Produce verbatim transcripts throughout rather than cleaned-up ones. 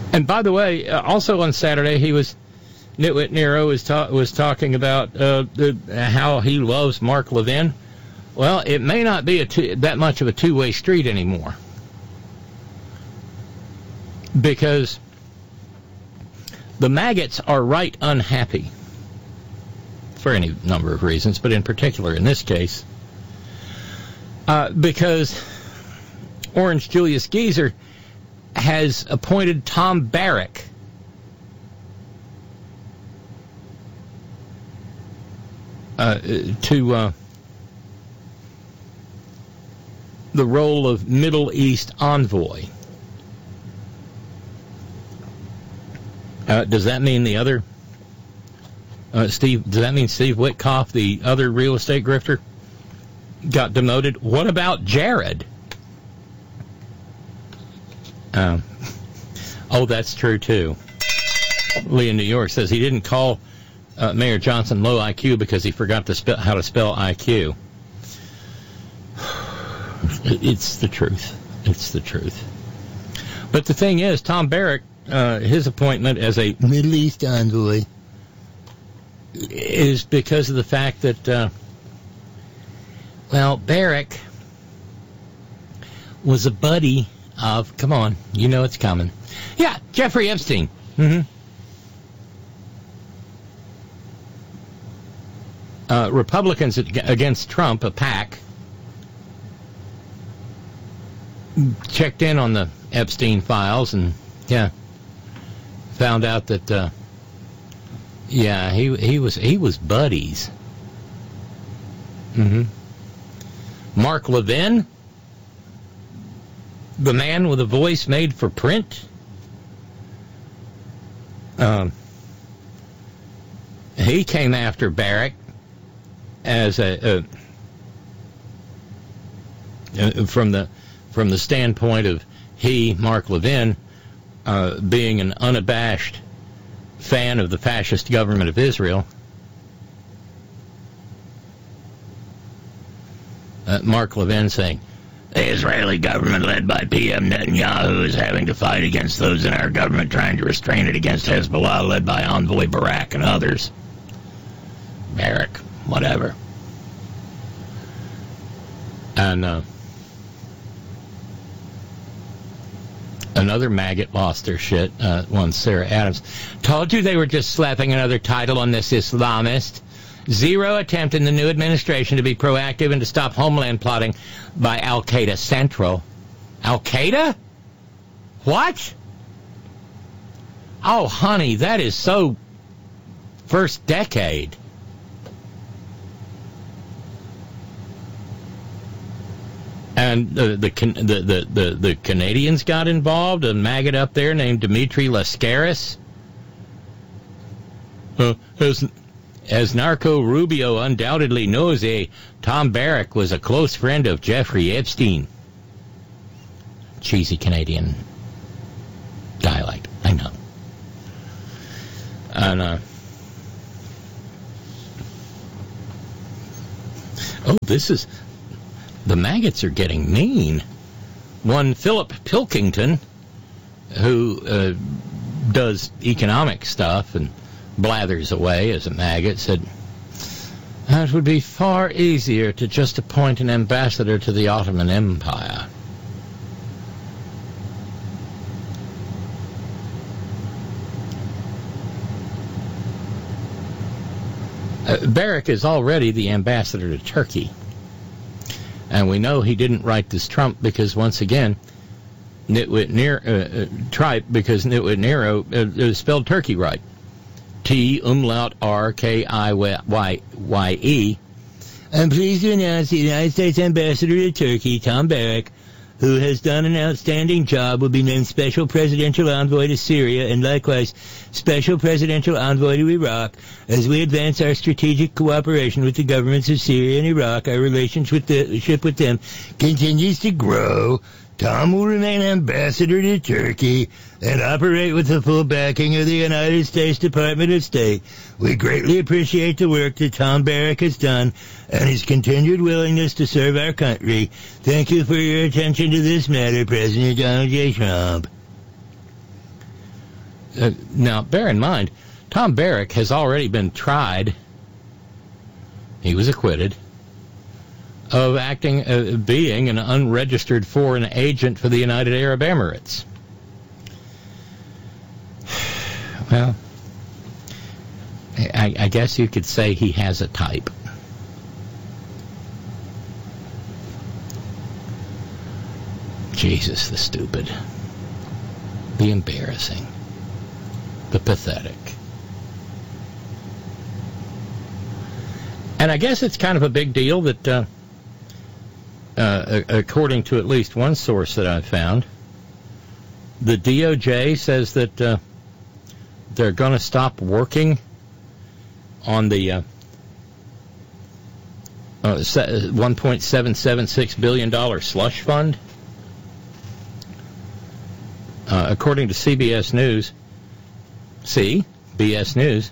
And by the way, uh, also on Saturday, he was Nitwit Nero was ta- was talking about uh, the, how he loves Mark Levin. Well, it may not be a two, that much of a two-way street anymore, because the maggots are right unhappy for any number of reasons, but in particular in this case, uh, because Orange Julius Geezer has appointed Tom Barrack uh, to uh, the role of Middle East envoy. Uh, does that mean the other uh, Steve? Does that mean Steve Witkoff, the other real estate grifter, got demoted? What about Jared? Um, oh, that's true, too. Lee in New York says he didn't call uh, Mayor Johnson low I Q because he forgot to spell how to spell I Q. It's the truth. It's the truth. But the thing is, Tom Barrack, uh, his appointment as a Middle East envoy is because of the fact that, uh, well, Barrack was a buddy of, come on, you know it's coming. Yeah, Jeffrey Epstein. Mm-hmm. Uh, Republicans against Trump, a PAC, checked in on the Epstein files and, yeah, found out that, uh, yeah, he he was he was buddies. Mm-hmm. Mark Levin, the man with a voice made for print. Um, he came after Barrack as a, a from the from the standpoint of he, Mark Levin, uh, being an unabashed fan of the fascist government of Israel. Uh, Mark Levin saying, the Israeli government led by P M Netanyahu is having to fight against those in our government trying to restrain it against Hezbollah led by Envoy Barak and others. Barak, whatever. And uh, another maggot lost their shit. Uh, one, Sarah Adams. Told you they were just slapping another title on this Islamist. Zero attempt in the new administration to be proactive and to stop homeland plotting by Al-Qaeda Central. Al-Qaeda? What? Oh, honey, that is so first decade. And the the the the, the, the Canadians got involved. A maggot up there named Dimitri Lascaris. Uh, as, as Narco Rubio undoubtedly knows, a Tom Barrack was a close friend of Jeffrey Epstein. Cheesy Canadian dialect, I know. And uh, oh, this is. The maggots are getting mean. One Philip Pilkington, who uh, does economic stuff and blathers away as a maggot, said, it would be far easier to just appoint an ambassador to the Ottoman Empire. Uh, Barrack is already the ambassador to Turkey. And we know he didn't write this Trump because, once again, Nitwit Nero, uh, uh, tripe, because Nitwit Nero uh, spelled Turkey right. T, umlaut, R, K, I, Y, Y, E. I'm pleased to announce the United States Ambassador to Turkey, Tom Barrack, who has done an outstanding job, will be named Special Presidential Envoy to Syria and likewise Special Presidential Envoy to Iraq. As we advance our strategic cooperation with the governments of Syria and Iraq, our relationship with them continues to grow. Tom will remain ambassador to Turkey and operate with the full backing of the United States Department of State. We greatly appreciate the work that Tom Barrack has done and his continued willingness to serve our country. Thank you for your attention to this matter, President Donald J. Trump. uh, now, bear in mind, Tom Barrack has already been tried. He was acquitted of acting, uh, being an unregistered foreign agent for the United Arab Emirates. Well, I, I guess you could say he has a type. Jesus, the stupid, the embarrassing, the pathetic. And I guess it's kind of a big deal that, uh, uh, according to at least one source that I've found, the D O J says that uh, they're going to stop working on the uh, uh, one point seven seven six billion dollars slush fund. Uh, according to C B S News, C B S News,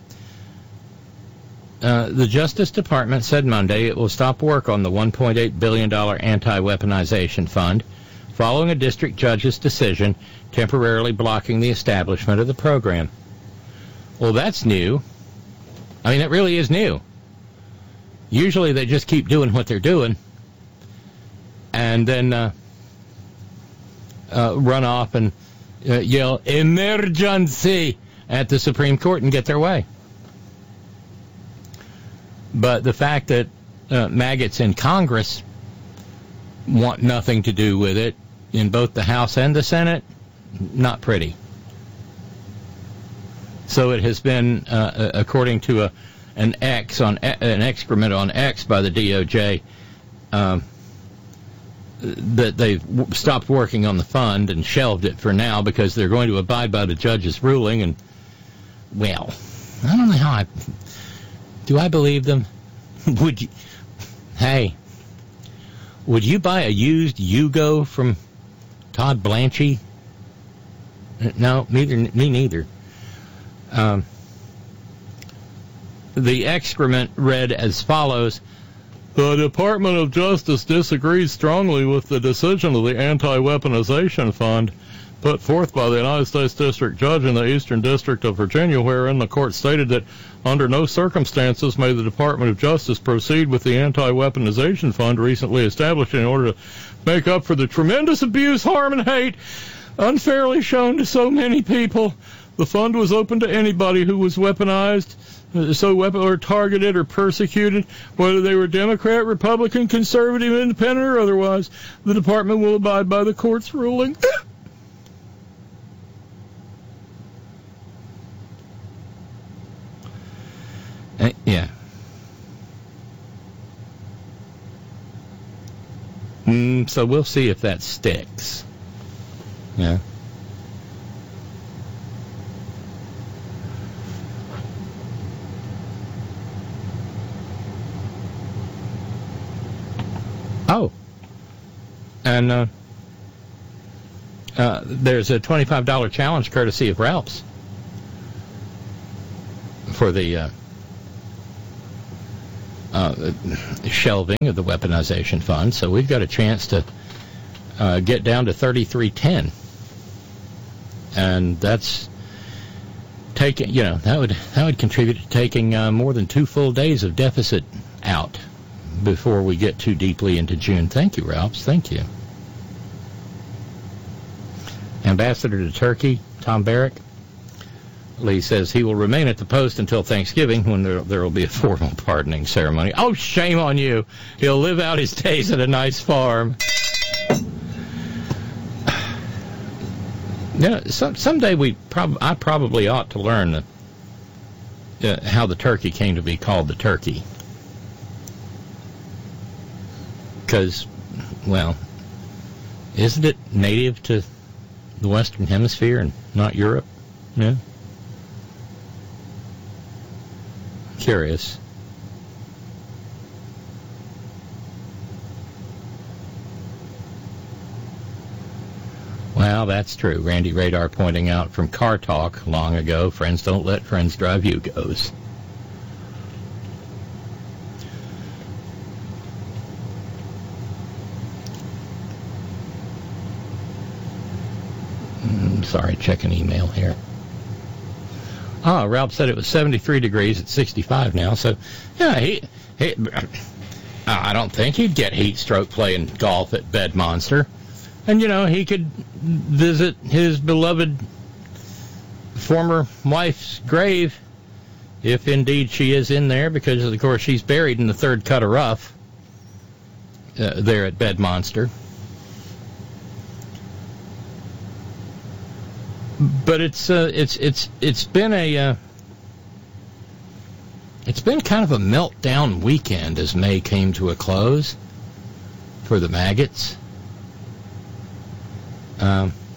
uh, the Justice Department said Monday it will stop work on the one point eight billion dollars anti-weaponization fund following a district judge's decision temporarily blocking the establishment of the program. Well, that's new. I mean, it really is new. Usually they just keep doing what they're doing and then uh, uh, run off and uh, yell, emergency, at the Supreme Court and get their way. But the fact that uh, maggots in Congress want nothing to do with it in both the House and the Senate, not pretty. So it has been, uh, according to a, an X on an excrement on X by the D O J, um, that they've w- stopped working on the fund and shelved it for now because they're going to abide by the judge's ruling. And well, I don't know how I do. I believe them. Would you? Hey, would you buy a used Yugo from Todd Blanchie? No, neither. Me neither. Um, the excrement read as follows: the Department of Justice disagrees strongly with the decision of the Anti-Weaponization Fund put forth by the United States District Judge in the Eastern District of Virginia, wherein the court stated that under no circumstances may the Department of Justice proceed with the Anti-Weaponization Fund recently established in order to make up for the tremendous abuse, harm, and hate unfairly shown to so many people. The fund was open to anybody who was weaponized, so weapon or targeted or persecuted, whether they were Democrat, Republican, conservative, independent, or otherwise. The department will abide by the court's ruling. uh, yeah. Mm, so we'll see if that sticks. Yeah. Oh, and uh, uh, there's a twenty-five dollars challenge courtesy of Ralph's for the uh, uh, shelving of the weaponization fund. So we've got a chance to uh, get down to thirty-three ten, and that's taking, you know, that would that would contribute to taking uh, more than two full days of deficit out before we get too deeply into June. Thank you, Ralphs. Thank you. Ambassador to Turkey, Tom Barrack. Lee says he will remain at the post until Thanksgiving, when there, there will be a formal pardoning ceremony. Oh, shame on you. He'll live out his days at a nice farm. You know, some, someday we prob- I probably ought to learn the, uh, how the turkey came to be called the turkey. Because, well, isn't it native to the Western Hemisphere and not Europe? Yeah. Curious. Well, that's true. Randy Radar pointing out from Car Talk long ago, friends don't let friends drive Yugos. Sorry, check an email here. Oh, Ralph said it was seventy-three degrees at sixty-five now. So, yeah, he, he I don't think he'd get heat stroke playing golf at Bedmonster. And, you know, he could visit his beloved former wife's grave, if indeed she is in there, because, of course, she's buried in the third cut of rough uh, there at Bedmonster. But it's uh, it's it's it's been a uh, it's been kind of a meltdown weekend as May came to a close for the Maggots. Um,